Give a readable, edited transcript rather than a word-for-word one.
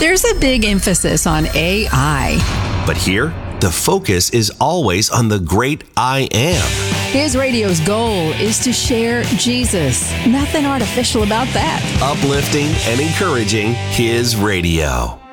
There's a big emphasis on AI. But here, the focus is always on the great I Am. His radio's goal is to share Jesus. Nothing artificial about that. Uplifting and encouraging His radio.